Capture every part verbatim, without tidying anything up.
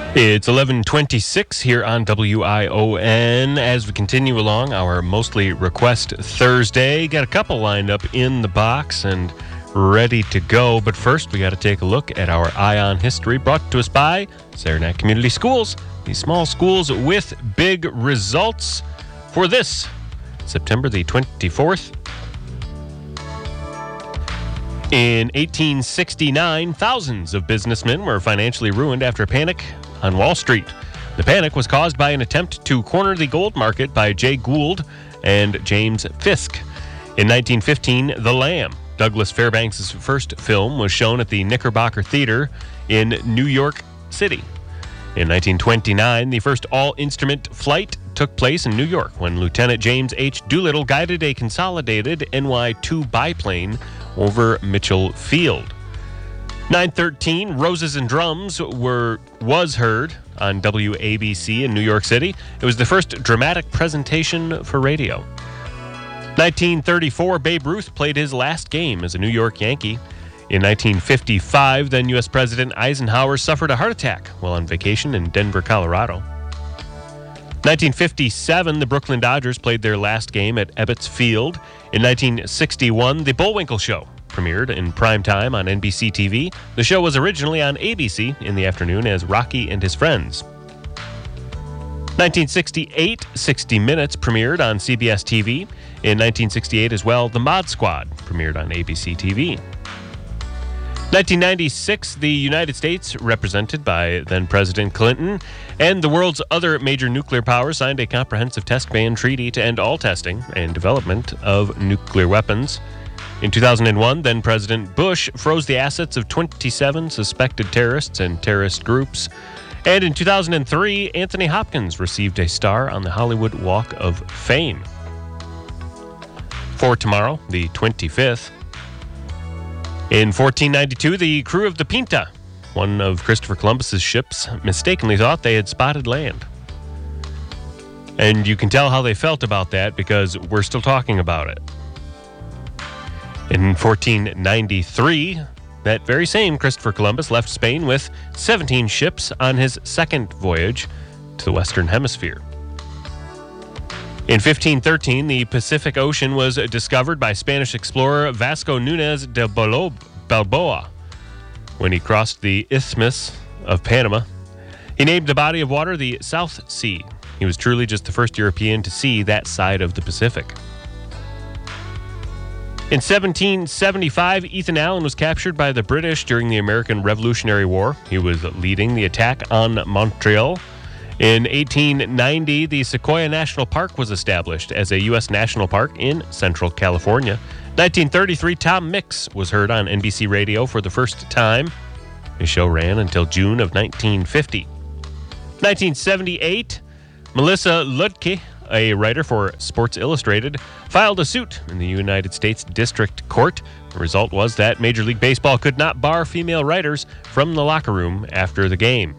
It's eleven twenty-six here on W I O N as we continue along our Mostly Request Thursday. Got a couple lined up in the box and ready to go, but first we got to take a look at our Eye on History, brought to us by Saranac Community Schools, these small schools with big results for this September the twenty-fourth. In eighteen sixty-nine, thousands of businessmen were financially ruined after a panic on Wall Street. The panic was caused by an attempt to corner the gold market by Jay Gould and James Fisk. In nineteen fifteen, The Lamb, Douglas Fairbanks' first film, was shown at the Knickerbocker Theater in New York City. In nineteen twenty-nine, the first all-instrument flight took place in New York when Lieutenant James H. Doolittle guided a consolidated N Y two biplane over Mitchell Field. nine thirteen, Roses and Drums were was heard on W A B C in New York City. It was the first dramatic presentation for radio. nineteen thirty-four, Babe Ruth played his last game as a New York Yankee. In nineteen fifty-five, then U S President Eisenhower suffered a heart attack while on vacation in Denver, Colorado. nineteen fifty-seven, the Brooklyn Dodgers played their last game at Ebbets Field. In nineteen sixty-one, The Bullwinkle Show premiered in prime time on N B C T V. The show was originally on A B C in the afternoon as Rocky and His Friends. nineteen sixty-eight, sixty minutes premiered on C B S T V. In nineteen sixty-eight as well, The Mod Squad premiered on A B C T V. nineteen ninety-six, the United States, represented by then-President Clinton, and the world's other major nuclear powers signed a comprehensive test ban treaty to end all testing and development of nuclear weapons. In two thousand one, then-President Bush froze the assets of twenty-seven suspected terrorists and terrorist groups. And in two thousand three, Anthony Hopkins received a star on the Hollywood Walk of Fame. For tomorrow, the twenty-fifth, in fourteen ninety-two, the crew of the Pinta, one of Christopher Columbus's ships, mistakenly thought they had spotted land. And you can tell how they felt about that because we're still talking about it. In fourteen ninety-three, that very same Christopher Columbus left Spain with seventeen ships on his second voyage to the Western Hemisphere. In fifteen thirteen, the Pacific Ocean was discovered by Spanish explorer Vasco Núñez de Balboa when he crossed the Isthmus of Panama. He named the body of water the South Sea. He was truly just the first European to see that side of the Pacific. In seventeen seventy-five, Ethan Allen was captured by the British during the American Revolutionary War. He was leading the attack on Montreal. In eighteen ninety, the Sequoia National Park was established as a U S national park in Central California. nineteen thirty-three, Tom Mix was heard on N B C Radio for the first time. His show ran until June of nineteen fifty. nineteen seventy-eight, Melissa Ludke, a writer for Sports Illustrated, filed a suit in the United States District Court. The result was that Major League Baseball could not bar female writers from the locker room after the game.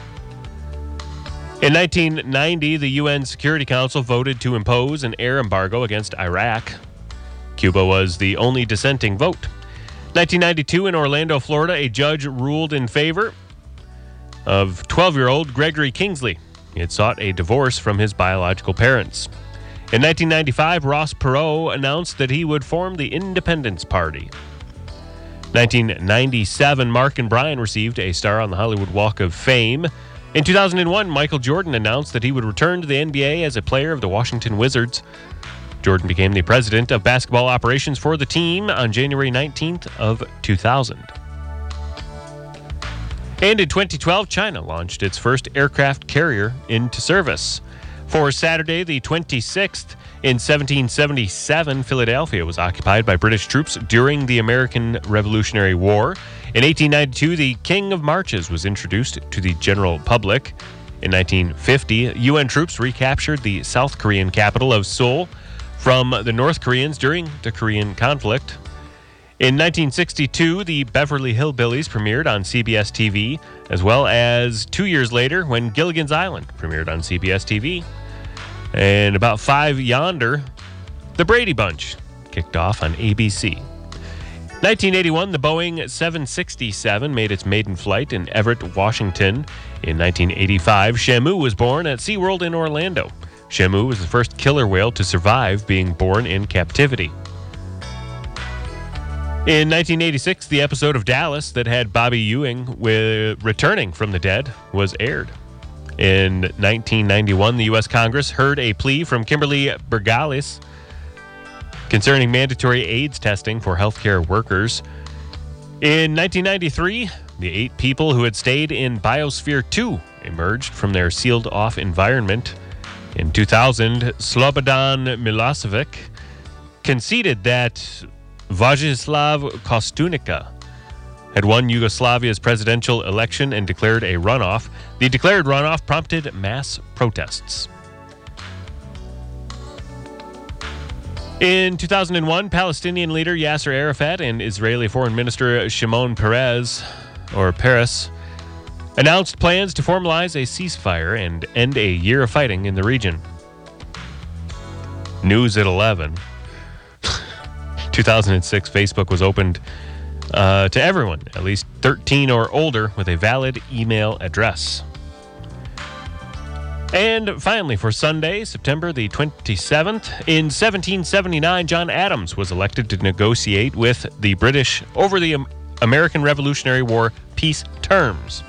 In nineteen ninety, the U N Security Council voted to impose an air embargo against Iraq. Cuba was the only dissenting vote. nineteen ninety-two, in Orlando, Florida, a judge ruled in favor of twelve-year-old Gregory Kingsley. He had sought a divorce from his biological parents. In nineteen ninety-five, Ross Perot announced that he would form the Independence Party. nineteen ninety-seven, Mark and Brian received a star on the Hollywood Walk of Fame. In two thousand one, Michael Jordan announced that he would return to the N B A as a player of the Washington Wizards. Jordan became the president of basketball operations for the team on January nineteenth of two thousand. And in twenty twelve, China launched its first aircraft carrier into service. For Saturday, the twenty-sixth, in seventeen seventy-seven, Philadelphia was occupied by British troops during the American Revolutionary War. In eighteen ninety-two, the King of Marches was introduced to the general public. In nineteen fifty, U N troops recaptured the South Korean capital of Seoul from the North Koreans during the Korean conflict. In nineteen sixty-two, the Beverly Hillbillies premiered on C B S T V, as well as two years later when Gilligan's Island premiered on C B S T V. And about five yonder, The Brady Bunch kicked off on A B C. nineteen eighty-one, the Boeing seven sixty-seven made its maiden flight in Everett, Washington. In nineteen eighty-five, Shamu was born at SeaWorld in Orlando. Shamu was the first killer whale to survive being born in captivity. In nineteen eighty-six, the episode of Dallas that had Bobby Ewing with, returning from the dead was aired. In nineteen ninety-one, the U S Congress heard a plea from Kimberly Bergalis concerning mandatory AIDS testing for healthcare workers. In nineteen ninety-three, the eight people who had stayed in Biosphere two emerged from their sealed-off environment. In two thousand, Slobodan Milosevic conceded that Vojislav Kostunica had won Yugoslavia's presidential election and declared a runoff. The declared runoff prompted mass protests. In two thousand one, Palestinian leader Yasser Arafat and Israeli Foreign Minister Shimon Peres, or Peres, announced plans to formalize a ceasefire and end a year of fighting in the region. News at eleven. two thousand six, Facebook was opened uh, to everyone, at least thirteen or older, with a valid email address. And finally, for Sunday, September the twenty-seventh, in seventeen seventy-nine, John Adams was elected to negotiate with the British over the American Revolutionary War peace terms.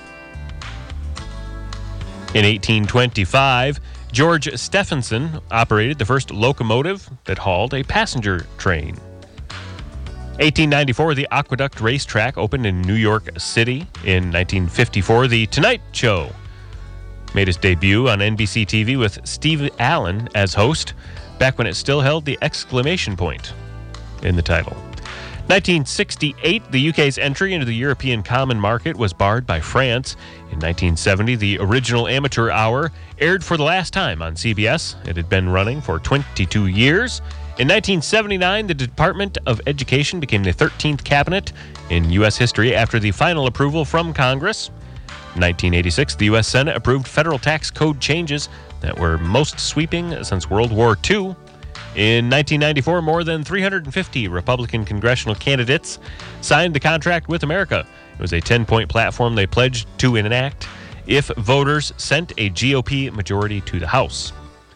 In eighteen twenty-five, George Stephenson operated the first locomotive that hauled a passenger train. eighteen ninety-four, the Aqueduct Racetrack opened in New York City. In nineteen fifty-four, The Tonight Show made its debut on N B C T V with Steve Allen as host, back when it still held the exclamation point in the title. nineteen sixty-eight, the U K's entry into the European Common Market was barred by France. In nineteen seventy, the original Amateur Hour aired for the last time on C B S. It had been running for twenty-two years. In nineteen seventy-nine, the Department of Education became the thirteenth cabinet in U S history after the final approval from Congress. In nineteen eighty-six, the U S Senate approved federal tax code changes that were most sweeping since World War Two. In nineteen ninety-four, more than three hundred fifty Republican congressional candidates signed the contract with America. It was a ten-point platform they pledged to enact if voters sent a G O P majority to the House.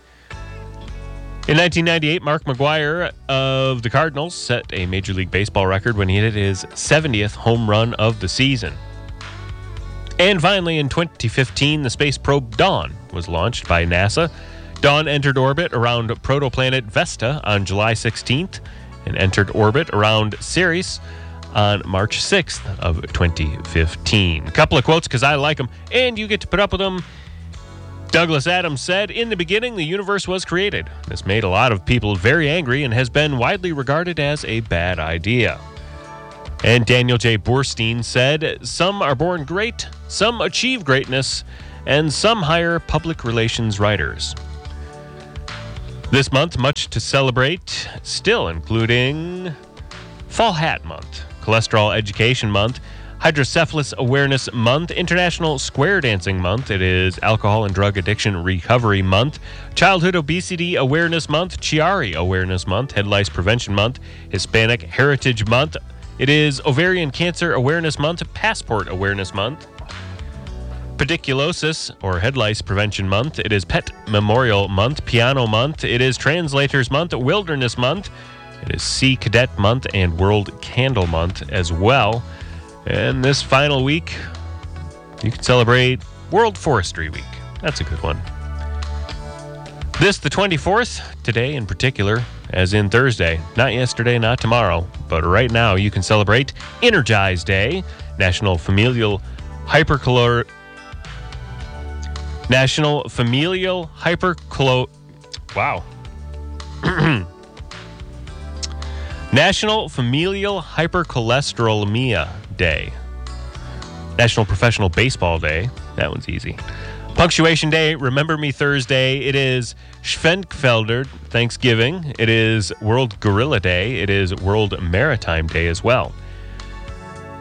In nineteen ninety-eight, Mark McGwire of the Cardinals set a Major League Baseball record when he hit his seventieth home run of the season. And finally, in twenty fifteen, the space probe Dawn was launched by NASA. Dawn entered orbit around protoplanet Vesta on July sixteenth and entered orbit around Ceres on March sixth of twenty fifteen. A couple of quotes because I like them, and you get to put up with them. Douglas Adams said, "In the beginning, the universe was created. This made a lot of people very angry and has been widely regarded as a bad idea." And Daniel J. Borstein said, "Some are born great, some achieve greatness, and some hire public relations writers." This month, much to celebrate, still including Fall Hat Month, Cholesterol Education Month, Hydrocephalus Awareness Month, International Square Dancing Month. It is Alcohol and Drug Addiction Recovery Month, Childhood Obesity Awareness Month, Chiari Awareness Month, Head Lice Prevention Month, Hispanic Heritage Month. It is Ovarian Cancer Awareness Month, Passport Awareness Month, Pediculosis or Head Lice Prevention Month. It is Pet Memorial Month, Piano Month. It is Translators Month, Wilderness Month. It is Sea Cadet Month and World Candle Month as well. And this final week, you can celebrate World Forestry Week. That's a good one. This, the twenty-fourth, today in particular, as in Thursday. Not yesterday, not tomorrow, but right now you can celebrate Energize Day, National Familial Hypercalor... National Familial Hypercalo... Wow. National Familial Hypercholesterolemia Day. National Professional Baseball Day. That one's easy. Punctuation Day, Remember Me Thursday. It is Schwenkfelder Thanksgiving. It is World Gorilla Day. It is World Maritime Day as well.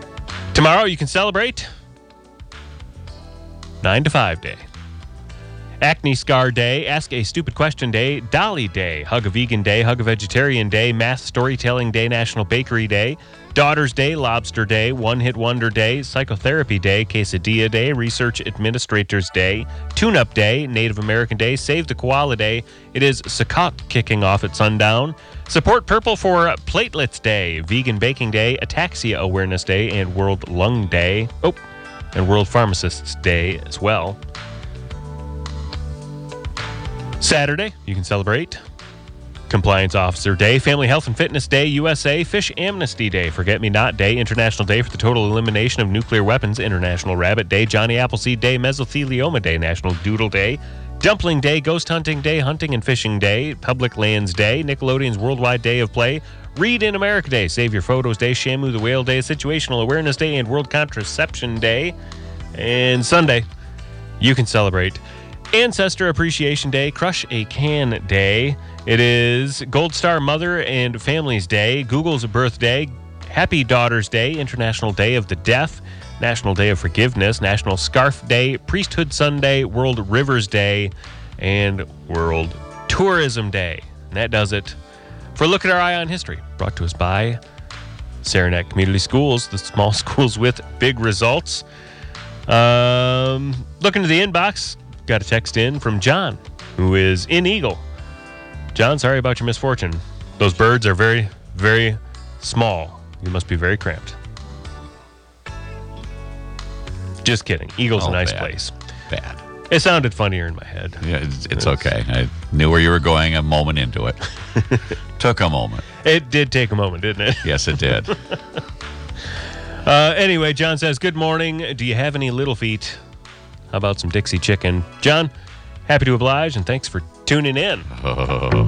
Tomorrow you can celebrate nine to five Day. Acne Scar Day, Ask a Stupid Question Day, Dolly Day, Hug a Vegan Day, Hug a Vegetarian Day, Math Storytelling Day, National Bakery Day, Daughters Day, Lobster Day, One Hit Wonder Day, Psychotherapy Day, Quesadilla Day, Research Administrators Day, Tune-Up Day, Native American Day, Save the Koala Day. It is Sukkot kicking off at sundown. Support Purple for Platelets Day, Vegan Baking Day, Ataxia Awareness Day, and World Lung Day. Oh, and World Pharmacists Day as well. Saturday, you can celebrate Compliance Officer Day, Family Health and Fitness Day, U S A, Fish Amnesty Day, Forget-Me-Not Day, International Day for the Total Elimination of Nuclear Weapons, International Rabbit Day, Johnny Appleseed Day, Mesothelioma Day, National Doodle Day, Dumpling Day, Ghost Hunting Day, Hunting and Fishing Day, Public Lands Day, Nickelodeon's Worldwide Day of Play, Read in America Day, Save Your Photos Day, Shamu the Whale Day, Situational Awareness Day, and World Contraception Day. And Sunday, you can celebrate Ancestor Appreciation Day, Crush a Can Day. It is Gold Star Mother and Families Day, Google's Birthday, Happy Daughters Day, International Day of the Deaf, National Day of Forgiveness, National Scarf Day, Priesthood Sunday, World Rivers Day, and World Tourism Day. And that does it for a Look at Our Eye on History, brought to us by Saranac Community Schools, the small schools with big results. Um, look into the inbox. Got a text in from John, who is in Eagle. John, sorry about your misfortune. Those birds are very, very small. You must be very cramped. Just kidding. Eagle's Oh, a nice bad. place. Bad. It sounded funnier in my head. Yeah, it's, it's okay. I knew where you were going a moment into it. Took a moment. It did take a moment, didn't it? Yes, it did. Uh, anyway, John says, good morning. Do you have any little feet? How about some Dixie chicken? John, happy to oblige, and thanks for tuning in.